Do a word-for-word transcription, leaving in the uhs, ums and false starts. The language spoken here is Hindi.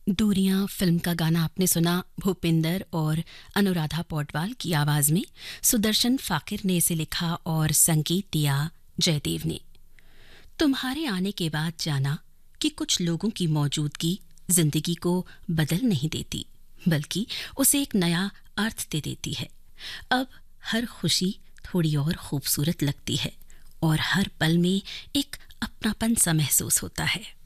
दूरियां फिल्म का गाना आपने सुना भूपिंदर और अनुराधा पौडवाल की आवाज में। सुदर्शन फाकिर ने इसे लिखा और संगीत दिया जयदेव ने। तुम्हारे आने के बाद जाना कि कुछ लोगों की मौजूदगी जिंदगी को बदल नहीं देती, बल्कि उसे एक नया अर्थ दे देती है। अब हर खुशी थोड़ी और खूबसूरत लगती है और हर पल में एक अपनापन सा महसूस होता है।